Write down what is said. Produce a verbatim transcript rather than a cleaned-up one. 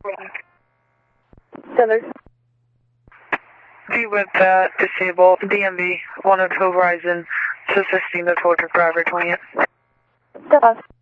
Center. D with uh, disable D M V one oh two Verizon, assisting the tow truck driver twentieth. Step off.